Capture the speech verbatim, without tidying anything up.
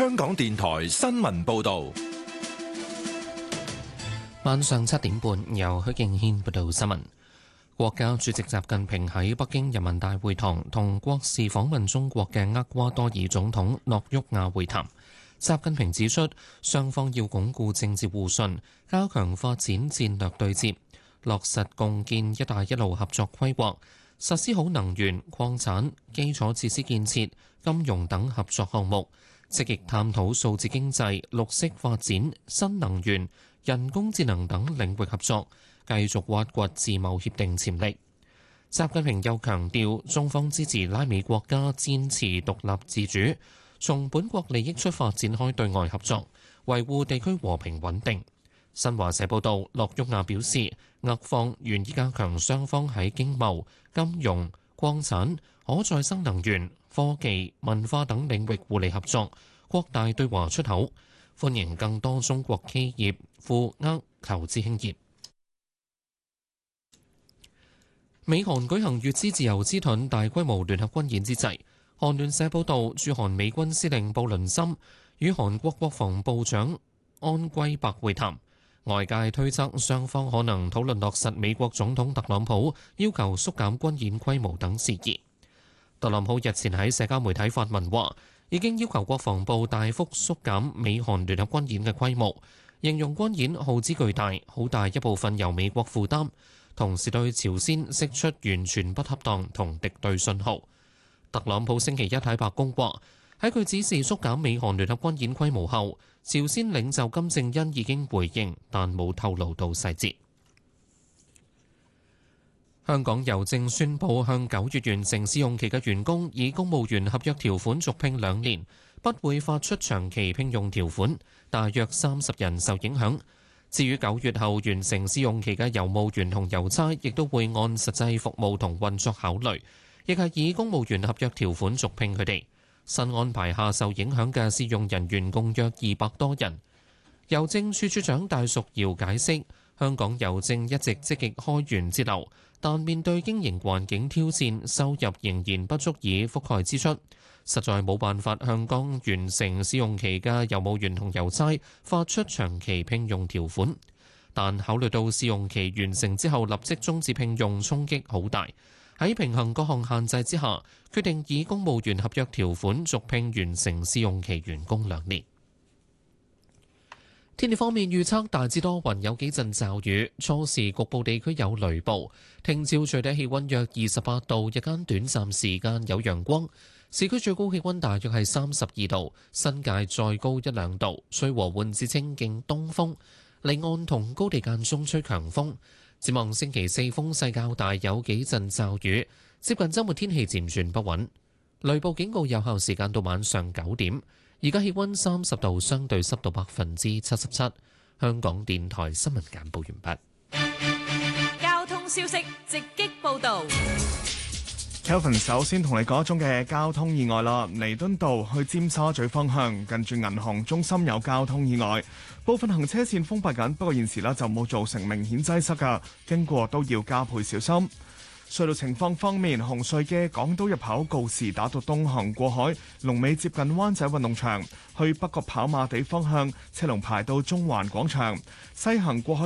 香港電台新聞報道。 晚上七點半，由許敬軒報道新聞。國家主席習近平喺北京人民大會堂同國事訪問中國嘅厄瓜多爾總統諾沃亞會談。習近平指出，雙方要鞏固政治互信，加強發展戰略對接，落實共建「一帶一路」合作規劃，實施好能源、礦產、基礎設施建設、金融等合作項目，積極探討數字經濟、綠色發展、新能源、人工智能等領域合作，繼續挖掘自貿協定潛力。習近平又強調，中方支持拉美國家堅持獨立自主，從本國利益出發展開對外合作，維護地區和平穩定。新華社報道，諾沃亞表示，俄方願意加強雙方喺經貿、金融、礦產、可再生能源、科技、文化等領域互利合作，擴大對華出口，歡迎更多中國企業赴俄投資興業。美韓舉行乙支自由之盾大規模聯合軍演之際，韓聯社報道，駐韓美軍司令布倫森與韓國國防部長安圭伯會談，外界推測雙方可能討論落實美國總統特朗普要求縮減軍演規模等事宜。特朗普日前喺社交媒體發文話，已經要求國防部大幅縮減美韓聯合軍演嘅規模，形容軍演耗資巨大，好大一部分由美國負擔，同時對朝鮮釋出完全不恰當同敵對信號。特朗普星期一喺白宮話，喺佢指示縮減美韓聯合軍演規模後，朝鮮領袖金正恩已經回應，但冇透露到細節。香港郵政宣布向九月完成試用期嘅員工以公務員合約條款續聘兩年，不會發出長期聘用條款，大約三十人受影響。至於九月後完成試用期嘅郵務員同郵差，亦都會按實際服務同運作考慮，亦係以公務員合約條款續聘佢哋。新安排下受影響嘅試用人員共約二百多人。郵政處處長戴淑瑤解釋，香港郵政一直積極開源節流，但面對經營環境挑戰，收入仍然不足以覆蓋支出，實在冇辦法向剛完成試用期嘅郵務員同郵差發出長期聘用條款。但考慮到試用期完成之後立即終止聘用衝擊好大，喺平衡各項限制之下，決定以公務員合約條款續聘完成試用期員工兩年。天氣方面預測大致多雲，有幾陣驟雨，初時局部地區有雷暴。聽朝最低氣溫約二十八度，日間短暫時間有陽光。市區最高氣溫大約係三十二度，新界再高一兩度。吹和緩至清勁東風，離岸同高地間中吹強風。展望星期四風勢較大，有幾陣驟雨。接近週末天氣漸轉不穩，雷暴警告有效時間到晚上九點。而家氣溫三十度，相對濕度百分之七十七。香港電台新聞簡報完畢。交通消息直擊報導。 Kelvin 首先同你講一宗嘅交通意外啦，彌敦道去尖沙咀方向，近住銀行中心有交通意外，部分行車線封閉緊，不過現時呢就冇造成明顯擠塞㗎，經過都要加倍小心。隧道情況方面，紅隧嘅港島入口告士打道東行過海，龍尾接近灣仔運動場；去北角跑馬地方向，車龍排到中環廣場；西行過海